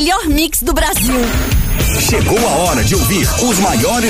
melhor mix do Brasil. Chegou a hora de ouvir os maiores